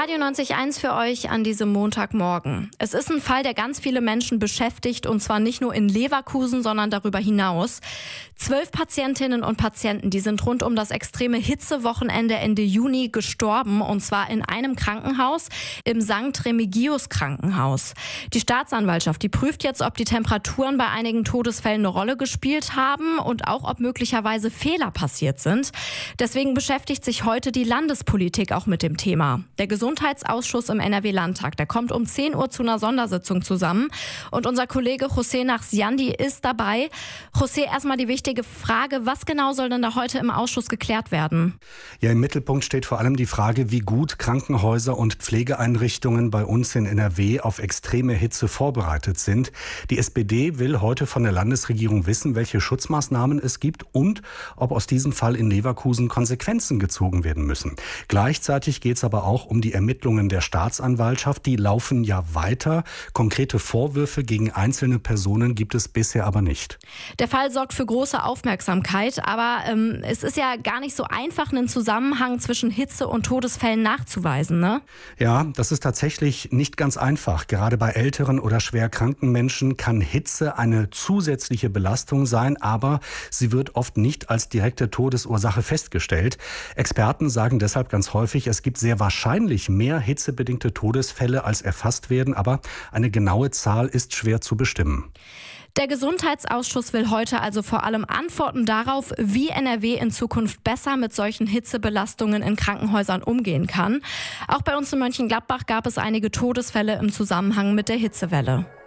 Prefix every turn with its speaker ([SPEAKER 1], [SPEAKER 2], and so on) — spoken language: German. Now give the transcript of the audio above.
[SPEAKER 1] Radio 90.1 für euch an diesem Montagmorgen. Es ist ein Fall, der ganz viele Menschen beschäftigt, und zwar nicht nur in Leverkusen, sondern darüber hinaus. 12 Patientinnen und Patienten, die sind rund um das extreme Hitzewochenende Ende Juni gestorben, und zwar in einem Krankenhaus, im St. Remigius Krankenhaus. Die Staatsanwaltschaft, die prüft jetzt, ob die Temperaturen bei einigen Todesfällen eine Rolle gespielt haben und auch, ob möglicherweise Fehler passiert sind. Deswegen beschäftigt sich heute die Landespolitik auch mit dem Thema. Der Gesundheitsausschuss im NRW-Landtag, der kommt um 10 Uhr zu einer Sondersitzung zusammen. Und unser Kollege José Nachsiandi ist dabei. José, erstmal die wichtige Frage, was genau soll denn da heute im Ausschuss geklärt werden?
[SPEAKER 2] Ja, im Mittelpunkt steht vor allem die Frage, wie gut Krankenhäuser und Pflegeeinrichtungen bei uns in NRW auf extreme Hitze vorbereitet sind. Die SPD will heute von der Landesregierung wissen, welche Schutzmaßnahmen es gibt und ob aus diesem Fall in Leverkusen Konsequenzen gezogen werden müssen. Gleichzeitig geht es aber auch um die Ermittlungen der Staatsanwaltschaft. Die laufen ja weiter. Konkrete Vorwürfe gegen einzelne Personen gibt es bisher aber nicht.
[SPEAKER 1] Der Fall sorgt für große Aufmerksamkeit, aber es ist ja gar nicht so einfach, einen Zusammenhang zwischen Hitze und Todesfällen nachzuweisen, ne?
[SPEAKER 2] Ja, das ist tatsächlich nicht ganz einfach. Gerade bei älteren oder schwer kranken Menschen kann Hitze eine zusätzliche Belastung sein, aber sie wird oft nicht als direkte Todesursache festgestellt. Experten sagen deshalb ganz häufig, es gibt sehr wahrscheinlich mehr hitzebedingte Todesfälle, als erfasst werden, aber eine genaue Zahl ist schwer zu bestimmen.
[SPEAKER 1] Der Gesundheitsausschuss will heute also vor allem Antworten darauf, wie NRW in Zukunft besser mit solchen Hitzebelastungen in Krankenhäusern umgehen kann. Auch bei uns in Mönchengladbach gab es einige Todesfälle im Zusammenhang mit der Hitzewelle.